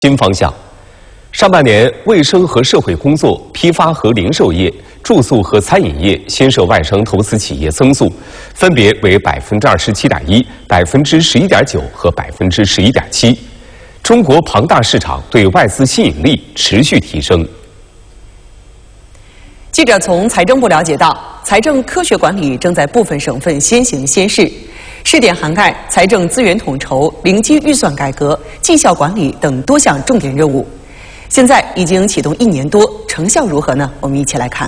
新方向。上半年，卫生和社会工作、批发和零售业、住宿和餐饮业新涉外商投资企业增速分别为27.1%、11.9%和11.7%。中国庞大市场对外资吸引力持续提升。 记者从财政部了解到，财政科学管理正在部分省份先行先试，试点涵盖财政资源统筹、零基预算改革、绩效管理等多项重点任务。现在已经启动1年多，成效如何呢？我们一起来看。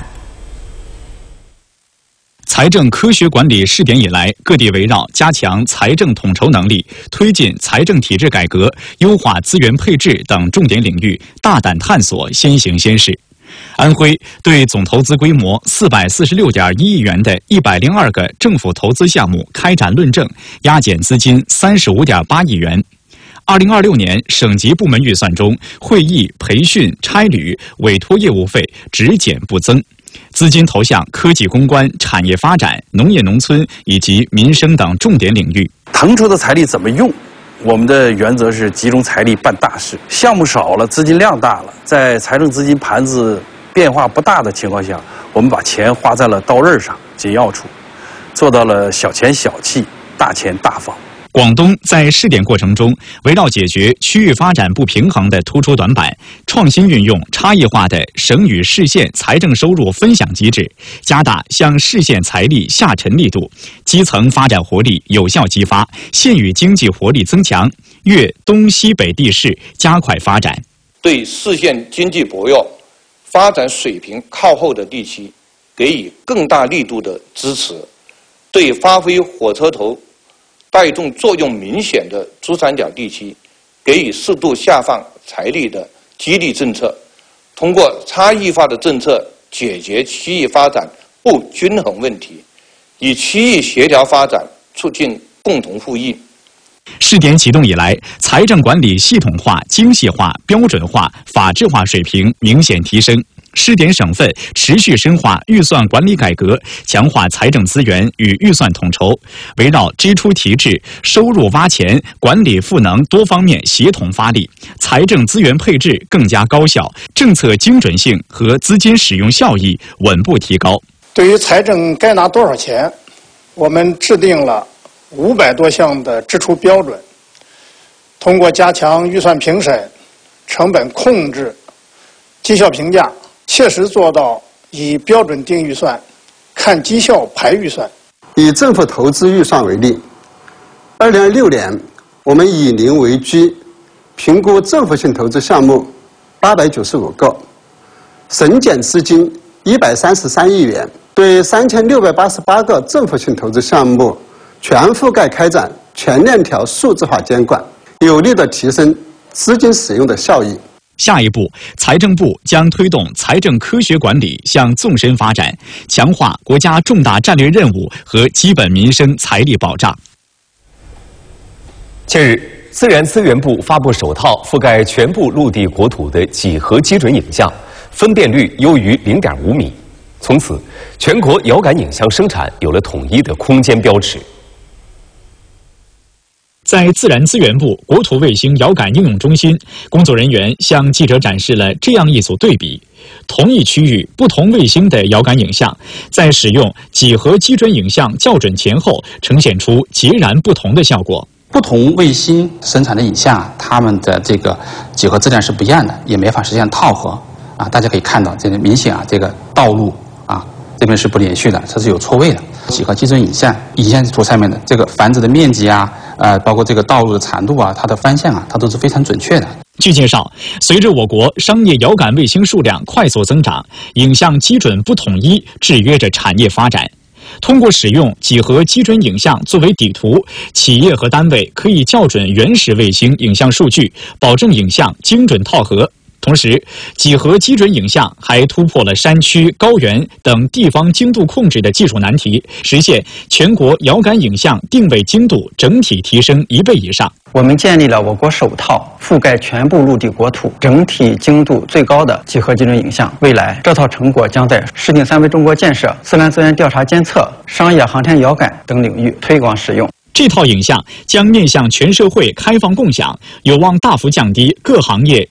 财政科学管理试点以来，各地围绕加强财政统筹能力、推进财政体制改革、优化资源配置等重点领域，大胆探索，先行先试。安徽对总投资规模446.1亿元的102个政府投资项目开展论证，压减资金35.8亿元。2026年省级部门预算中，会议、培训、差旅、委托业务费只减不增，资金投向科技攻关、产业发展、农业农村以及民生等重点领域。 腾出的财力怎么用？我们的原则是集中财力办大事，项目少了，资金量大了，在财政资金盘子变化不大的情况下，我们把钱花在了刀刃上、紧要处，做到了小钱小气，大钱大方。 广东在试点过程中，围绕解决区域发展不平衡的突出短板，创新运用差异化的省与市县财政收入分享机制，加大向市县财力下沉力度，基层发展活力有效激发，县域经济活力增强，粤东西北地市加快发展。 对市县经济薄弱、发展水平靠后的地区给予更大力度的支持，对发挥火车头带动作用明显的珠三角地区给予适度下放财力的激励政策，通过差异化的政策解决区域发展不均衡问题，以区域协调发展促进共同富裕。 试点启动以来，财政管理系统化、精细化、标准化、法治化水平明显提升。试点省份持续深化预算管理改革，强化财政资源与预算统筹，围绕支出提质、收入挖钱、管理赋能多方面协同发力，财政资源配置更加高效，政策精准性和资金使用效益稳步提高。 对于财政该拿多少钱，我们制定了500多项的支出标准，通过加强预算评审、成本控制、绩效评价，切实做到以标准定预算，看绩效排预算。 以政府投资预算为例，2026年我们以零为基，评估政府性投资项目895个，省减资金133亿元，对3688个政府性投资项目全覆盖开展全链条数字化监管，有力地提升资金使用的效益。 下一步，财政部将推动财政科学管理向纵深发展，强化国家重大战略任务和基本民生财力保障。 近日，自然资源部发布首套覆盖全部陆地国土的几何基准影像，分辨率优于0.5米。从此，全国遥感影像生产有了统一的空间标尺。 在自然资源部国土卫星遥感应用中心，工作人员向记者展示了这样一组对比：同一区域不同卫星的遥感影像，在使用几何基准影像校准前后，呈现出截然不同的效果。 不同卫星生产的影像，它们的这个几何质量是不一样的，也没法实现套合啊。大家可以看到，这个明显啊，这个道路啊这边是不连续的，它是有错位的。几何基准影像图上面的这个繁殖的面积啊，包括这个道路的长度啊，它的方向啊，它都是非常准确的。 据介绍，随着我国商业遥感卫星数量快速增长，影像基准不统一制约着产业发展。通过使用几何基准影像作为底图，企业和单位可以校准原始卫星影像数据，保证影像精准套合。同时，几何基准影像还突破了山区、高原等地方精度控制的技术难题，实现全国遥感影像定位精度整体提升1倍以上。 我们建立了我国首套覆盖全部陆地国土、整体精度最高的几何基准影像。未来，这套成果将在“10.3维中国建设、自然资源调查监测、商业航天遥感等领域推广使用。 这套影像将面向全社会开放共享，有望大幅降低各行业